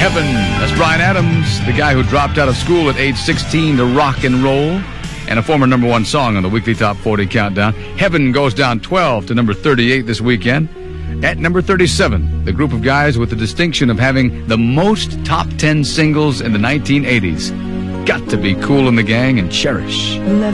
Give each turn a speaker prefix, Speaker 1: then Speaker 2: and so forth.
Speaker 1: Heaven. That's Bryan Adams, the guy who dropped out of school at age 16 to rock and roll, and a former number one song on the weekly Top 40 Countdown. Heaven goes down 12 to number 38 this weekend. At number 37, the group of guys with the distinction of having the most top 10 singles in the 1980s. Got to Be Cool in the Gang and Cherish.